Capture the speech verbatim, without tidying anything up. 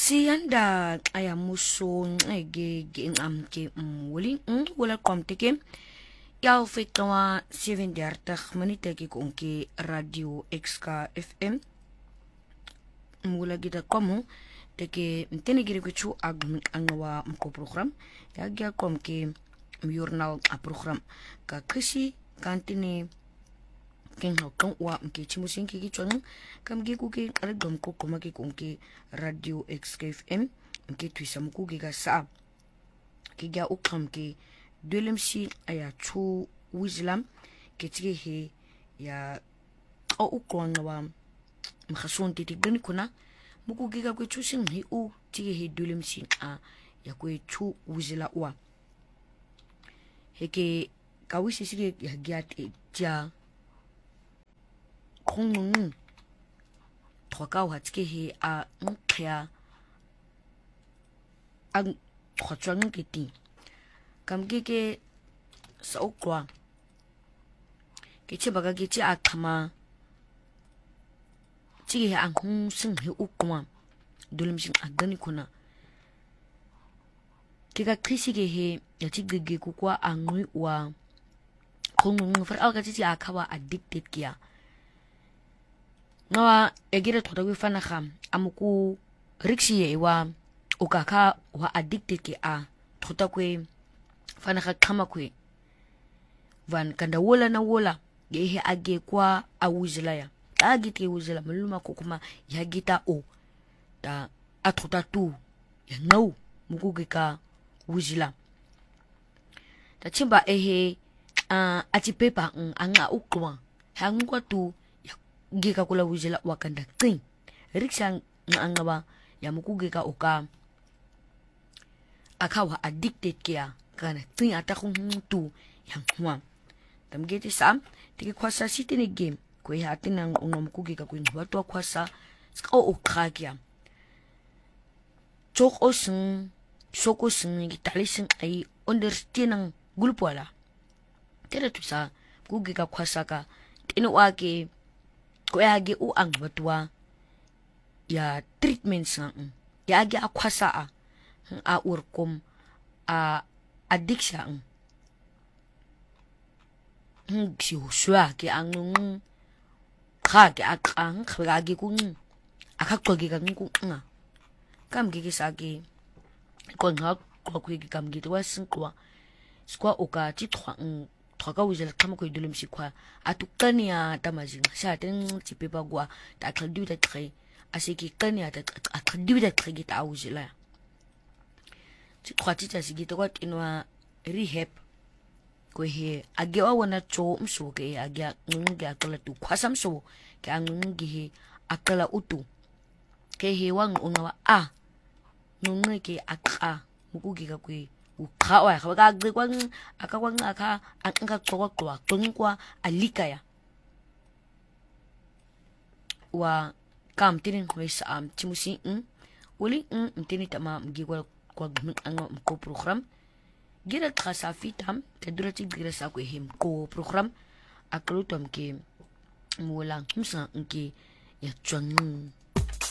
Siyanda aya muso ngeke ngamke mwuli wala komteke ya fitwa seven dertig minute ke konke radio X K F M mwula gida komu teke mtene gire kwechu agwa mko program ya gya komke journal a program ka kisi kantine ken hokon wa mke chimusin ke kichwan kam ge kuke algam ko kuma ke konke radio X K F M mke twisa mku ge ga sa ke ga ukam ke delemsi aya chu wislam ke tige he ya o ukon wa mkhason titi gani kuna muku ge ga kwe chu sin hi u tige he delemsi a ya kwe chu wisla wa heke kawisi sige ya giat e ja kong troka wa tske he a nkya ang khotwang ke ti kam ke ke sa okwa ke che baga ke che akama ti he ang hun sin he ukwa dolim sin agani kuna ke ga krisi ke he ya ti gege ku kwa angui wa kong far alga ti akawa addicted kia ngawa egire thoda wi fana kham amuku riksi ye wa ukaka wa addicted ke a thoda kwe fana kha khama kwe van kanda wola na wola ye he age kwa awuzila ya agite wuzila muluma ko kuma ya gita o ta athoda tu ya ngau muku ke ka wuzila ta chimba ehe a atipepa anga ukwa hangwa tu gika kula wuzila wakanda tin riksha ngaba ya mukugeka oka akawa addicted kia kana tin atakun tu yang hwa tamgeti sam tiki kwasa siti ni game ko ya tina ngom kugeka ko watu kwasa ska o krakia chok osun soko sun gitalisin ai understanding gulpola tere tu sa kugeka kwasa ka tino wake ko yage u ang batwa ya treatment sa yage akwasa a a urkom a addiction ng si uswa ke ang kha ke akang khage ku akaktoge ka ku nga kam ge sa ke ko nga ko ku ge kam ge to wasin kwa skwa oka ti twang thoka wuzela kama ko idulum sikwa atukania tamazing sa ten tipepa gwa ta khadu ta tre asiki kania ta khadu ta tre gita wuzela ti khwati ta sigito kwa inwa rehab ko he agya wana cho mso ke agya ngunga akala tu khwasam so ke angungi he akala utu ke he wang unwa a nunge ke akha mukugi ka kwe ukhawa ka ga kwang akakwang aka anka chokwa kwa tungkwa alika ya wa kam tinin hoisa am chimusi um uli um tini tama mgigwa kwa anga ko program gira khasa fitam te durati gira sa ko him ko program akrutom ke mulang himsa nke ya chwang